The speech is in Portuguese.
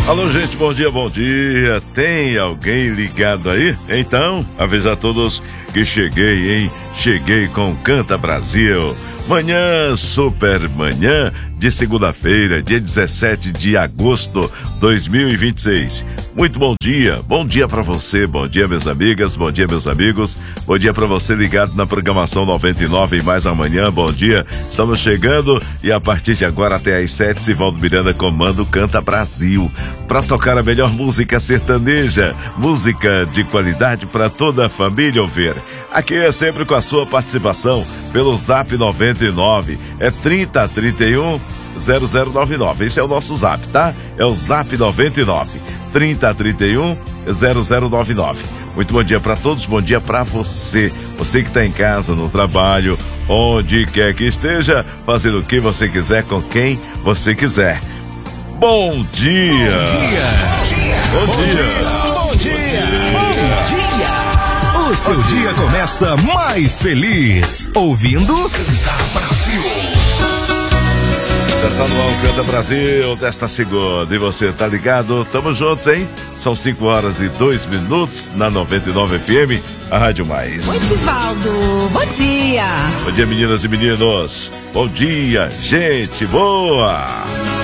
Alô, gente, bom dia, bom dia. Tem alguém ligado aí? Então, avisa a todos que cheguei, hein? Cheguei com Canta Brasil. Manhã, super manhã de segunda-feira, dia 17 de agosto de 2026. Muito bom dia pra você, bom dia minhas amigas, bom dia meus amigos, bom dia pra você ligado na programação 99 e mais amanhã, bom dia. Estamos chegando e a partir de agora até às 7, Sivaldo Miranda comanda o Canta Brasil, pra tocar a melhor música sertaneja, música de qualidade pra toda a família ouvir. Aqui é sempre com a sua participação pelo Zap 99, é 3031 0099, esse é o nosso Zap, tá? É o Zap 99, 3031 0099. Muito bom dia pra todos, bom dia pra você, você que tá em casa, no trabalho, onde quer que esteja, fazendo o que você quiser, com quem você quiser. Bom dia! Bom dia! O seu dia começa mais feliz, ouvindo Canta Brasil. Já tá no ar o Canta Brasil desta segunda. E você tá ligado? Tamo juntos, hein? São 5 horas e 2 minutos na 99 FM, a Rádio Mais. Oi, Sivaldo. Bom dia. Bom dia, meninas e meninos. Bom dia, gente boa.